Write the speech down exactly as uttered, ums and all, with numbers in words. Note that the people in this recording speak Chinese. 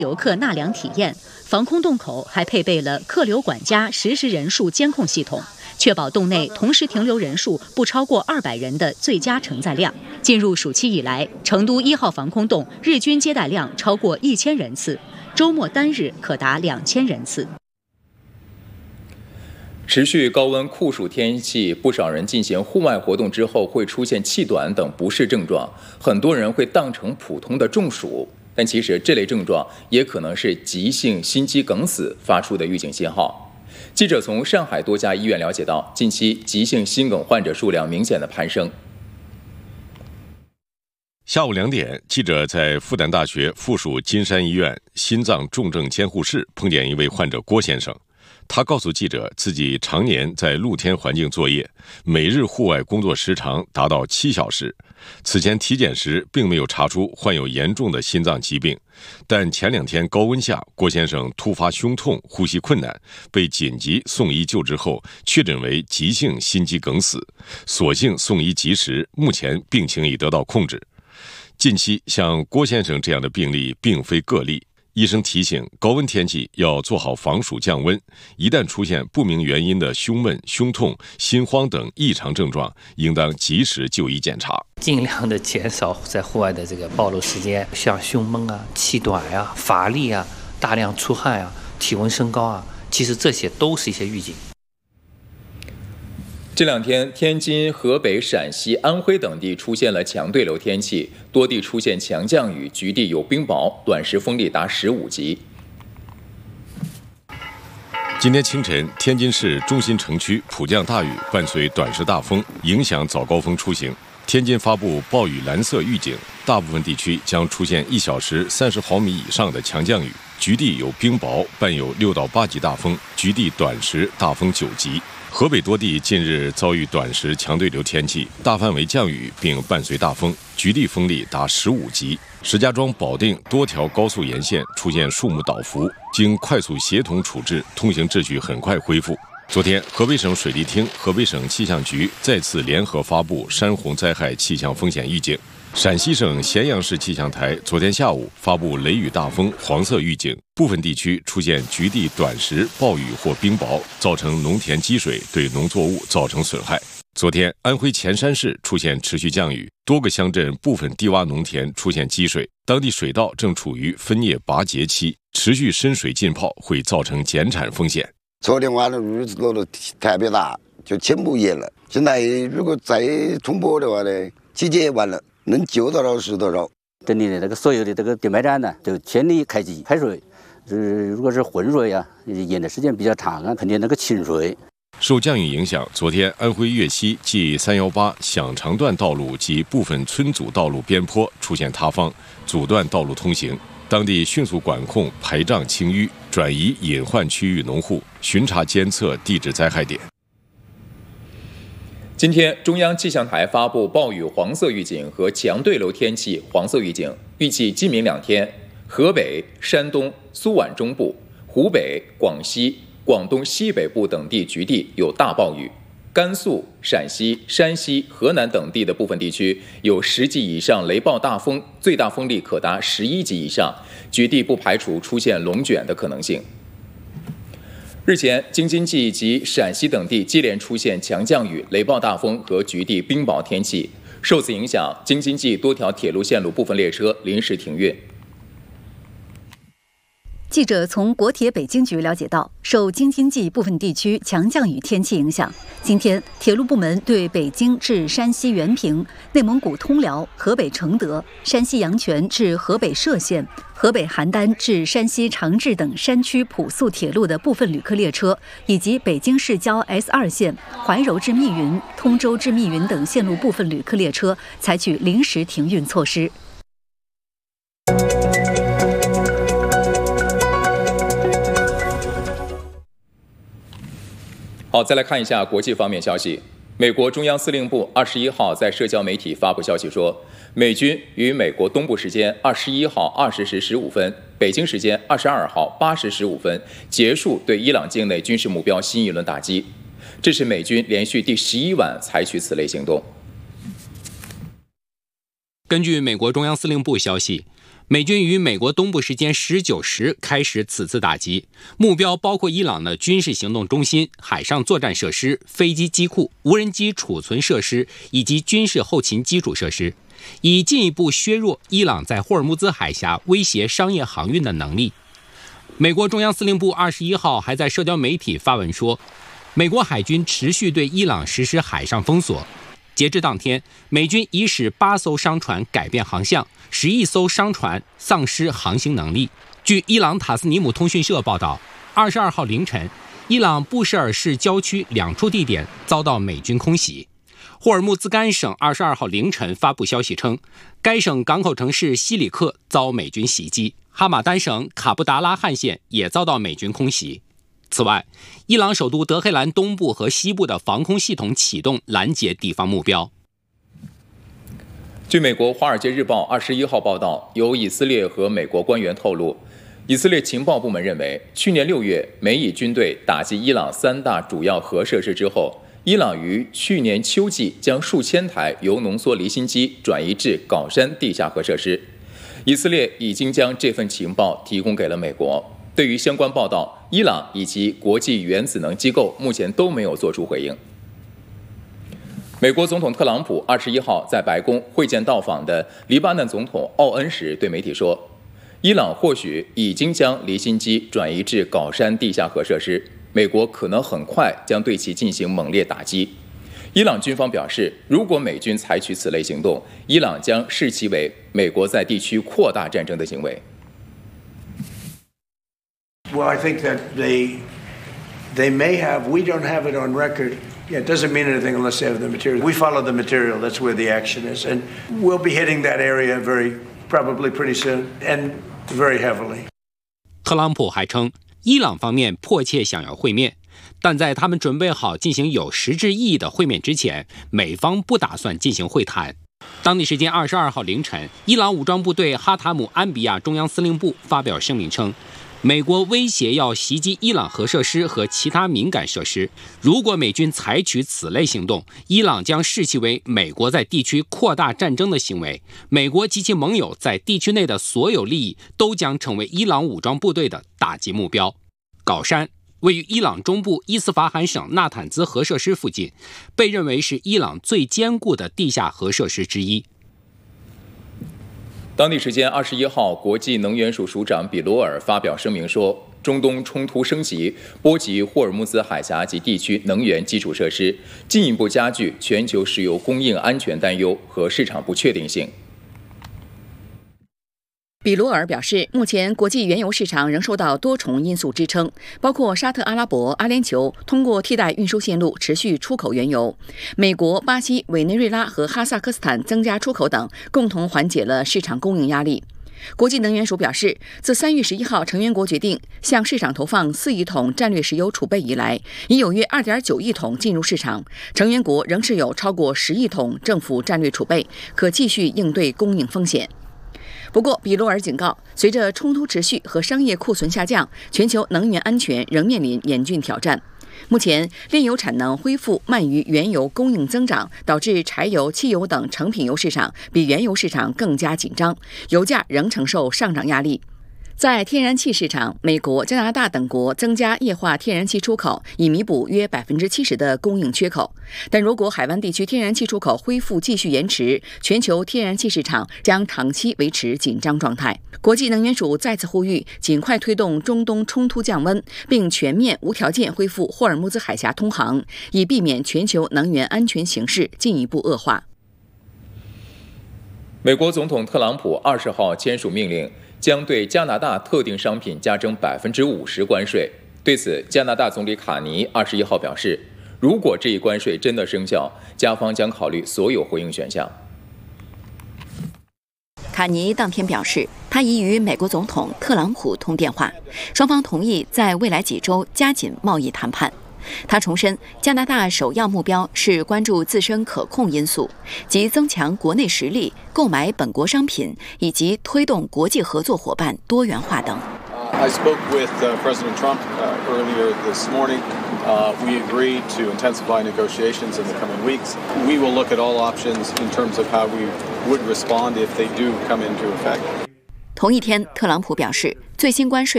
游客纳凉体验。防空洞口还配备了客流管家实时人数监控系统，确保洞内同时停留人数不超过二百人的最佳承载量。进入暑期以来，成都一号防空洞日均接待量超过一千人次，周末单日可达两千人次。 持续高温酷暑天气，不少人进行户外活动之后会出现气短等不适症状，很多人会当成普通的中暑，但其实这类症状也可能是急性心肌梗死发出的预警信号。记者从上海多家医院了解到，近期急性心梗患者数量明显的攀升。 下午两点，记者在复旦大学附属金山医院心脏重症监护室碰见一位患者郭先生。他告诉记者，自己常年在露天环境作业，每日户外工作时长达到七小时。此前体检时并没有查出患有严重的心脏疾病，但前两天高温下，郭先生突发胸痛、呼吸困难，被紧急送医救治后，确诊为急性心肌梗死。所幸送医及时，目前病情已得到控制。近期像郭先生这样的病例并非个例。医生提醒，高温天气要做好防暑降温，一旦出现不明原因的胸闷、胸痛、心慌等异常症状，应当及时就医检查， 尽量的减少在户外的这个暴露时间，像胸闷啊、气短啊、乏力啊、大量出汗啊、体温升高啊，其实这些都是一些预警。 这两天，天津、河北、陕西、安徽等地出现了强对流天气，多地出现强降雨，局地有冰雹，短时风力达十五级。 今天清晨，天津市中心城区普降大雨，伴随短时大风，影响早高峰出行。天津发布暴雨蓝色预警，大部分地区将出现一小时三十毫米以上的强降雨，局地有冰雹，伴有六到八级大风，局地短时大风九级。河北多地近日遭遇短时强对流天气，大范围降雨并伴随大风，局地风力达十五级。石家庄、保定多条高速沿线出现树木倒伏，经快速协同处置，通行秩序很快恢复。昨天，河北省水利厅、河北省气象局再次联合发布山洪灾害气象风险预警。陕西省咸阳市气象台昨天下午发布雷雨大风黄色预警，部分地区出现局地短时暴雨或冰雹，造成农田积水，对农作物造成损害。昨天，安徽潜山市出现持续降雨，多个乡镇部分低洼农田出现积水，当地水稻正处于分叶拔节期，持续深水浸泡会造成减产风险。 昨天晚上雨落的特别大，就起木叶了。现在如果再冲播的话呢，季节完了。能救多少是多少。 等你的那个所有的这个电麦站呢，就全力开机开水。呃，如果是浑水啊，淹的时间比较长啊，肯定那个清水。 受降雨影响，昨天安徽岳西即三幺八响长段道路及部分村组道路边坡出现塌方，阻断道路通行。当地迅速管控排障清淤，转移隐患区域农户，巡查监测地质灾害点。 今天，中央气象台发布暴雨黄色预警和强对流天气黄色预警，预计今明两天，河北、山东、苏皖中部、湖北、广西、广东西北部等地局地有大暴雨，甘肃、陕西、山西、河南等地的部分地区有十级以上雷暴大风，最大风力可达十一级以上，局地不排除出现龙卷的可能性。日前，京津冀及陕西等地接连出现强降雨、雷暴大风和局地冰雹天气，受此影响，京津冀多条铁路线路部分列车临时停运。 记者从国铁北京局了解到，受京津冀部分地区强降雨天气影响，今天铁路部门对北京至山西原平、内蒙古通辽、河北承德、山西阳泉至河北涉县、河北邯郸至山西长治等山区普速铁路的部分旅客列车，以及北京市郊 S 二 线、怀柔至密云、通州至密云等线路部分旅客列车采取临时停运措施。 好，再来看一下国际方面消息。美国中央司令部二十一号在社交媒体发布消息说，美军于美国东部时间二十一号二十时十五分，北京时间二十二号八时十五分结束对伊朗境内军事目标新一轮打击。这是美军连续第十一晚采取此类行动。 根据美国中央司令部消息， 美军于美国东部时间十九时开始此次打击，目标包括伊朗的军事行动中心、海上作战设施、飞机机库、无人机储存设施以及军事后勤基础设施，以进一步削弱伊朗在霍尔木兹海峡威胁商业航运的能力。美国中央司令部二十一号还在社交媒体发文说，美国海军持续对伊朗实施海上封锁。截至当天，美军已使八艘商船改变航向，十一艘商船丧失航行能力。据伊朗塔斯尼姆通讯社报道，二十二号凌晨，伊朗布什尔市郊区两处地点遭到美军空袭。霍尔木兹干省二十二号凌晨发布消息称，该省港口城市西里克遭美军袭击，哈马丹省卡布达拉汗县也遭到美军空袭。此外，伊朗首都德黑兰东部和西部的防空系统启动拦截敌方目标。 据美国《华尔街日报》二十一号报道，有以色列和美国官员透露，以色列情报部门认为，去年六月美以军队打击伊朗三大主要核设施之后，伊朗于去年秋季将数千台铀浓缩离心机转移至镐山地下核设施。以色列已经将这份情报提供给了美国。对于相关报道，伊朗以及国际原子能机构目前都没有做出回应。美国总统特朗普二十一号在白宫会见到访的黎巴嫩总统奥恩时对媒体说，伊朗或许已经将离心机转移至镐山地下核设施，美国可能很快将对其进行猛烈打击。伊朗军方表示，如果美军采取此类行动，伊朗将视其为美国在地区扩大战争的行为。 Well, I think that they they may have. We don't have it on record. Yeah, it doesn't mean anything unless they have the material. We follow the material. That's where the action is, and we'll be hitting that area very probably pretty soon and very heavily. 特朗普还称，伊朗方面迫切想要会面，但在他们准备好进行有实质意义的会面之前，美方不打算进行会谈。当地时间二十二号凌晨，伊朗武装部队哈塔姆安比亚中央司令部发表声明称，美国威胁要袭击伊朗核设施和其他敏感设施，如果美军采取此类行动，伊朗将视其为美国在地区扩大战争的行为，美国及其盟友在地区内的所有利益都将成为伊朗武装部队的打击目标。镐山位于伊朗中部伊斯法罕省纳坦兹核设施附近，被认为是伊朗最坚固的地下核设施之一。 当地时间二十一号，国际能源署署长比罗尔发表声明说，中东冲突升级，波及霍尔木兹海峡及地区能源基础设施，进一步加剧全球石油供应安全担忧和市场不确定性。 比罗尔表示，目前国际原油市场仍受到多重因素支撑，包括沙特阿拉伯、阿联酋通过替代运输线路持续出口原油，美国、巴西、委内瑞拉和哈萨克斯坦增加出口等，共同缓解了市场供应压力。国际能源署表示，自三月十一号成员国决定向市场投放四亿桶战略石油储备以来，已有约二点九亿桶进入市场，成员国仍是有超过十亿桶政府战略储备，可继续应对供应风险。不过，比罗尔警告，随着冲突持续和商业库存下降，全球能源安全仍面临严峻挑战。目前，炼油产能恢复慢于原油供应增长，导致柴油、汽油等成品油市场比原油市场更加紧张，油价仍承受上涨压力。在天然气市场，美国、加拿大等国增加液化天然气出口，以弥补约百分之七十的供应缺口。但如果海湾地区天然气出口恢复继续延迟，全球天然气市场将长期维持紧张状态。国际能源署再次呼吁，尽快推动中东冲突降温，并全面无条件恢复霍尔木兹海峡通航，以避免全球能源安全形势进一步恶化。 美国总统特朗普二十号签署命令，将对加拿大特定商品加征百分之五十关税。对此，加拿大总理卡尼二十一号表示，如果这一关税真的生效，加方将考虑所有回应选项。 卡尼当天表示，他已与美国总统特朗普通电话，双方同意在未来几周加紧贸易谈判。他重申，加拿大首要目标是关注自身可控因素，即增强国内实力、购买本国商品，以及推动国际合作伙伴多元化等。 I spoke with uh, President Trump uh, earlier this morning. Uh, we agreed to intensify negotiations in the coming weeks. We will look at all options in terms of how we would respond if they do come into effect. 同一天，特朗普表示，最新关税